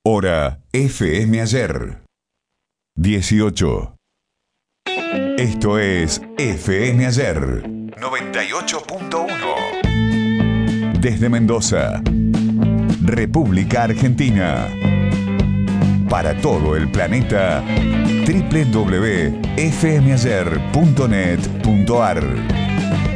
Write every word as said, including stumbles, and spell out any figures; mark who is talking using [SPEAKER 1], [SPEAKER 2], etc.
[SPEAKER 1] Hora F M Ayer. dieciocho. Esto es F M Ayer. noventa y ocho punto uno. Desde Mendoza, República Argentina. Para todo el planeta, doble u doble u doble u punto f m ayer punto net punto a r.